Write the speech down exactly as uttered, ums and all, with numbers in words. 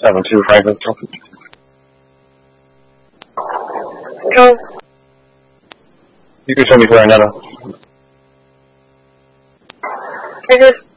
seven two Franklin. Control. You can show me where another. Very good.